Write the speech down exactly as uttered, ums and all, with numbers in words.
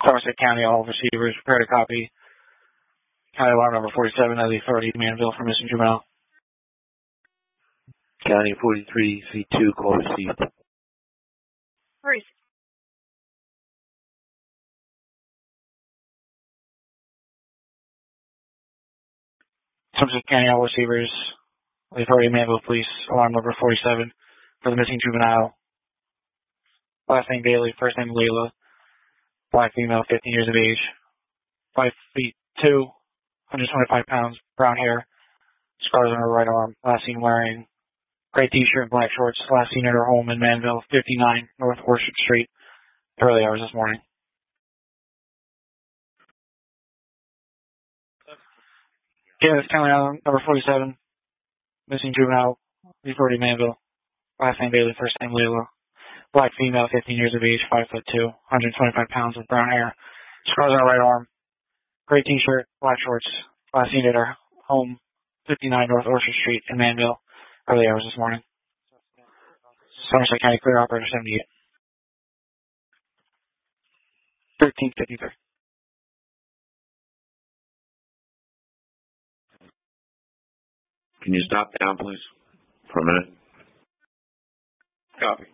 Somerset County, all receivers, prepare to copy. County alarm number forty-seven of the authority, Manville, for missing juvenile. County forty-three, C two, call received. Bruce. Somerset County, all receivers, the authority, Manville Police, alarm number forty-seven for the missing juvenile. Last name Bailey, first name Layla. Black female, fifteen years of age. five feet two, one hundred twenty-five pounds, brown hair. Scars on her right arm. Last seen wearing gray t-shirt and black shorts. Last seen at her home in Manville, fifty-nine North Orchard Street, early hours this morning. Yeah, it's County Island, number forty-seven. Missing juvenile, authority Manville. Last name Bailey, first name Layla. Black female, fifteen years of age, five foot two, one hundred twenty-five pounds with brown hair. Scars on her right arm. Gray t-shirt, black shorts. Last seen at her home, fifty-nine North Orchard Street in Manville, early hours this morning. Somerset County Clear Operator seventy-eight. thirteen fifty-three. Can you stop down, please, for a minute? Copy.